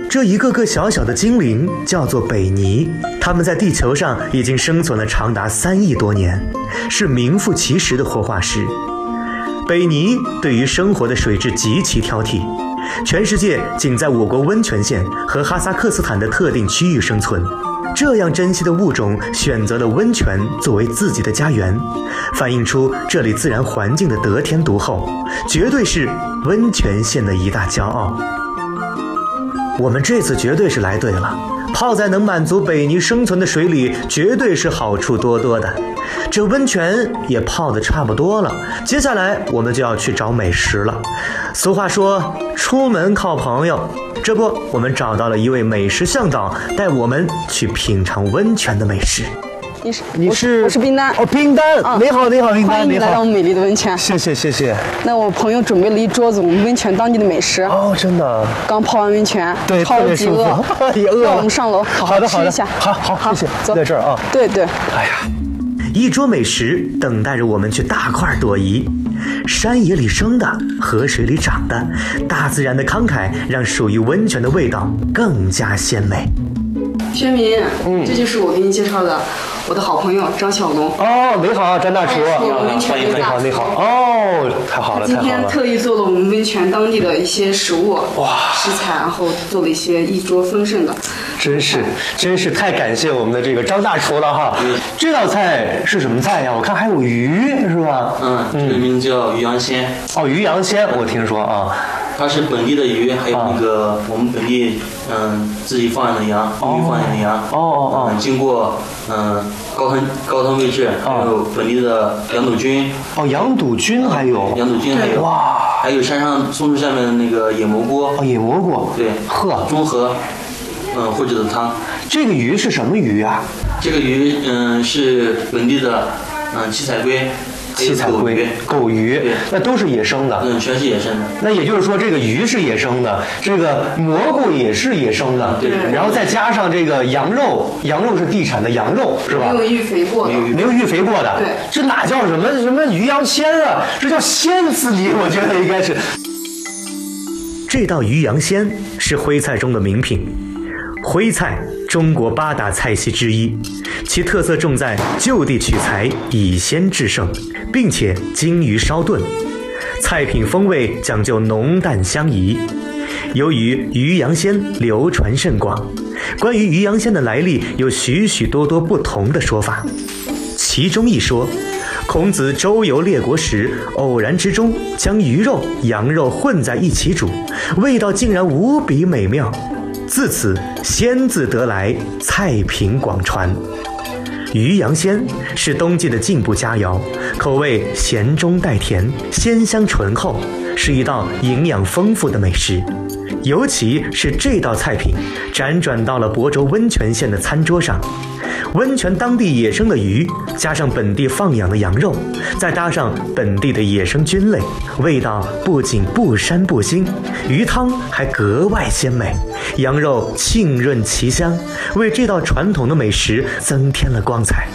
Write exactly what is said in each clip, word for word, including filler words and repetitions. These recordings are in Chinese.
这一个个小小的精灵叫做北尼，它们在地球上已经生存了长达三亿多年，是名副其实的活化石。北尼对于生活的水质极其挑剔，全世界仅在我国温泉县和哈萨克斯坦的特定区域生存。这样珍惜的物种选择了温泉作为自己的家园，反映出这里自然环境的得天独厚，绝对是温泉县的一大骄傲。我们这次绝对是来对了，泡在能满足北尼生存的水里，绝对是好处多多的。这温泉也泡得差不多了，接下来我们就要去找美食了。俗话说，出门靠朋友。这不，我们找到了一位美食向导，带我们去品尝温泉的美食。 你是你是我是冰丹哦，冰丹， 啊、 你好，你好，冰丹， 欢迎你来到我们美丽的温泉。 谢谢，谢谢。 那我朋友准备了一桌子我们温泉当地的美食。 哦，真的。 刚泡完温泉， 对， 超级饿， 也饿了。 让我们上楼好好吃一下。 好好好，谢谢。 走， 在这儿啊。 对对。 哎呀， 一桌美食等待着我们去大快朵颐。山野里生的，河水里长的，大自然的慷慨让属于温泉的味道更加鲜美。 薛明，嗯，这就是我给你介绍的我的好朋友张小龙。 哦，你好，张大厨。 你好， 你好，你好。哦，太好了，太好了。 今天特意做了我们温泉当地的一些食物，哇，食材，然后做了一些一桌丰盛的。 真是，真是太感谢我们的这个张大厨了哈！嗯、这道菜是什么菜呀？我看还有鱼，是吧？ 嗯，这个名字叫鱼羊鲜。 哦，鱼羊鲜，我听说啊。 它是本地的鱼，还有那个我们本地嗯自己放养的羊，鱼放养的羊。 哦哦哦。 嗯，经过嗯高汤高汤煨制，还有本地的羊肚菌。 哦，羊肚菌还有。 羊肚菌还有。 哇。 还有山上松树下面的那个野蘑菇。 哦，野蘑菇。 对。 呵。 中和。嗯，或者的汤。 这个鱼是什么鱼啊？ 这个鱼嗯是本地的嗯七彩龟。 七彩龟、狗鱼，那都是野生的。 嗯，全是野生的。 那也就是说，这个鱼是野生的，这个蘑菇也是野生的。 对。 然后再加上这个羊肉，羊肉是地产的羊肉，是吧？ 没有育肥过的。 没有育肥过的。 对。 这哪叫什么什么鱼羊鲜啊？这叫鲜死你！我觉得应该是。 这道鱼羊鲜是徽菜中的名品。徽菜，中国八大菜系之一，其特色重在就地取材，以鲜制胜，并且精于烧炖。菜品风味讲究浓淡相宜。由于鱼羊鲜流传甚广，关于鱼羊鲜的来历有许许多多不同的说法。其中一说，孔子周游列国时，偶然之中将鱼肉、羊肉混在一起煮，味道竟然无比美妙。自此，鲜字得来，菜品广传。鱼羊鲜是冬季的进补佳肴，口味咸中带甜，鲜香醇厚，是一道营养丰富的美食。尤其是这道菜品辗转到了亳州温泉县的餐桌上，温泉当地野生的鱼，加上本地放养的羊肉，再搭上本地的野生菌类，味道不仅不膻不腥，鱼汤还格外鲜美，羊肉沁润奇香，为这道传统的美食增添了光彩。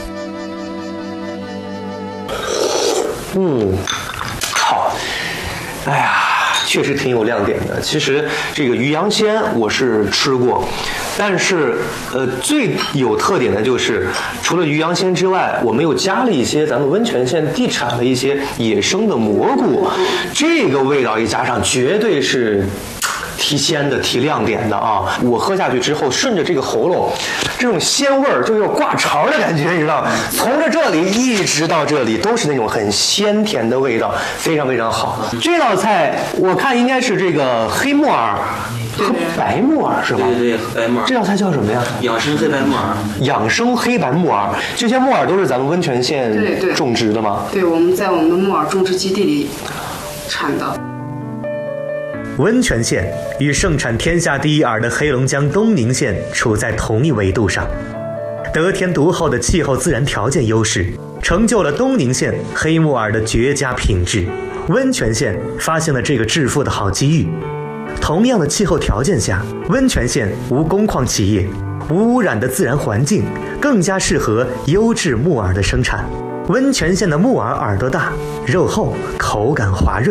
嗯，好，哎呀，确实挺有亮点的。其实这个鱼羊鲜我是吃过，但是呃最有特点的就是除了鱼羊鲜之外，我们又加了一些咱们温泉县地产的一些野生的蘑菇，这个味道一加上，绝对是提鲜的、提亮点的啊！我喝下去之后，顺着这个喉咙，这种鲜味儿就有挂巢的感觉，你知道吗？从着这里一直到这里，都是那种很鲜甜的味道，非常非常好。这道菜我看应该是这个黑木耳和白木耳是吧？ 对对，白木耳。 这道菜叫什么呀？ 养生黑白木耳。 养生黑白木耳，这些木耳都是咱们温泉县种植的吗？ 对，对，我们在我们的木耳种植基地里产的。 温泉县与盛产天下第一耳的黑龙江东宁县处在同一纬度上，得天独厚的气候自然条件优势，成就了东宁县黑木耳的绝佳品质。温泉县发现了这个致富的好机遇。同样的气候条件下，温泉县无工矿企业，无污染的自然环境，更加适合优质木耳的生产。温泉县的木耳耳朵大，肉厚，口感滑润，